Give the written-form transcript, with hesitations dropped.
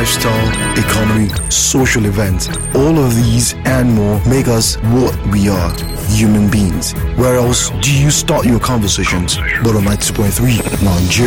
lifestyle, economy, social events. All of these and more make us what we are, human beings. Where else do you start your conversations but on 92.3 Nigeria?